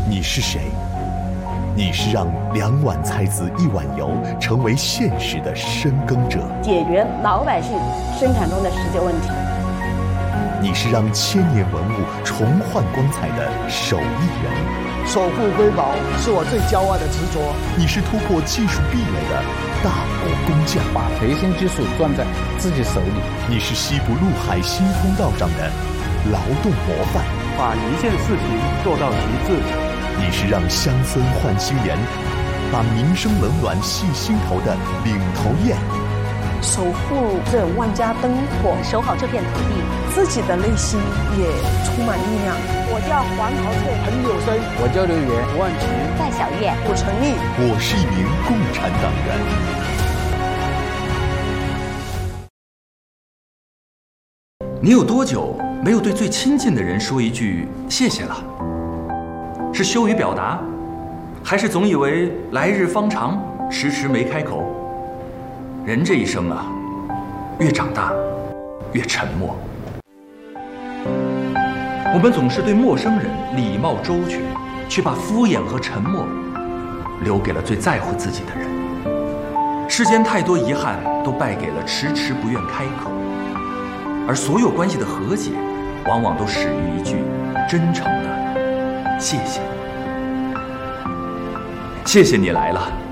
你是谁？你是让2碗菜籽1碗油成为现实的深耕者， 解决老百姓生产中的实际问题。 你是让千年文物重焕光彩的手艺人， 守护瑰宝是我最骄傲的执着。 你是突破技术壁垒的大国工匠， 把核心技术攥在自己手里。 你是西部陆海新通道上的劳动模范， 把一件事情做到极致。 你是让乡村换新颜，把民生冷暖系心头的领头雁， 守护这万家灯火，守好这片土地， 自己的内心也充满力量。 我叫黄桃翠， 很有声。 我叫刘源， 万奇， 戴小月， 我陈毅， 我是一名共产党员。 你有多久没有对最亲近的人说一句谢谢了？是羞于表达，还是总以为来日方长，迟迟没开口？人这一生啊，越长大越沉默。我们总是对陌生人礼貌周全，却把敷衍和沉默留给了最在乎自己的人。世间太多遗憾都败给了迟迟不愿开口，而所有关系的和解，往往都始于一句真诚的谢谢。谢谢你来了。